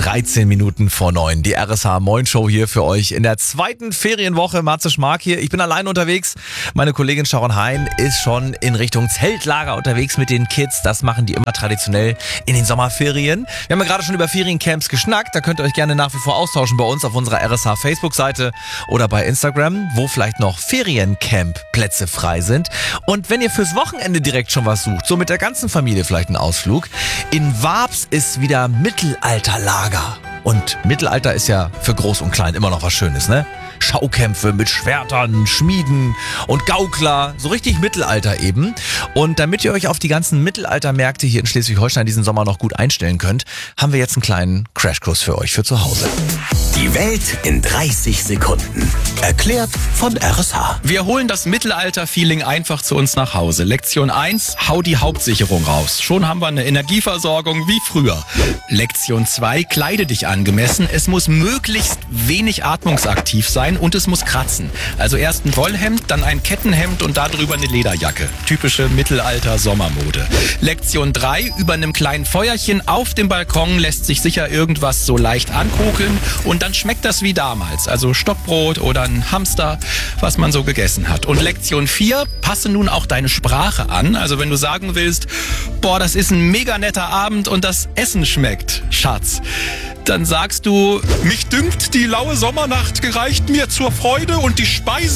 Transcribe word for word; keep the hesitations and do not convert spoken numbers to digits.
dreizehn Minuten vor neun. Die R S H Moin Show hier für euch in der zweiten Ferienwoche. Matze Schmark hier. Ich bin allein unterwegs. Meine Kollegin Sharon Hein ist schon in Richtung Zeltlager unterwegs mit den Kids. Das machen die immer traditionell in den Sommerferien. Wir haben ja gerade schon über Feriencamps geschnackt. Da könnt ihr euch gerne nach wie vor austauschen bei uns auf unserer R S H Facebook-Seite oder bei Instagram, wo vielleicht noch Feriencamp-Plätze frei sind. Und wenn ihr fürs Wochenende direkt schon was sucht, so mit der ganzen Familie vielleicht einen Ausflug, in Wabs ist wieder Mittelalterlager. Und Mittelalter ist ja für Groß und Klein immer noch was Schönes, ne? Schaukämpfe mit Schwertern, Schmieden und Gaukler, so richtig Mittelalter eben. Und damit ihr euch auf die ganzen Mittelaltermärkte hier in Schleswig-Holstein diesen Sommer noch gut einstellen könnt, haben wir jetzt einen kleinen Crashkurs für euch für zu Hause. Die Welt in dreißig Sekunden. Erklärt von R S H. Wir holen das Mittelalter-Feeling einfach zu uns nach Hause. Lektion eins, hau die Hauptsicherung raus. Schon haben wir eine Energieversorgung wie früher. Lektion zwei, kleide dich angemessen. Es muss möglichst wenig atmungsaktiv sein und es muss kratzen. Also erst ein Wollhemd, dann ein Kettenhemd und darüber eine Lederjacke. Typische Mittelalter-Sommermode. Lektion drei, über einem kleinen Feuerchen auf dem Balkon lässt sich sicher irgendwas so leicht ankokeln und dann schmeckt das wie damals. Also Stockbrot oder ein Hamster, was man so gegessen hat. Und Lektion vier, passe nun auch deine Sprache an. Also wenn du sagen willst, boah, das ist ein mega netter Abend und das Essen schmeckt, Schatz, dann sagst du, mich dünkt, die laue Sommernacht gereicht mir zur Freude und die Speise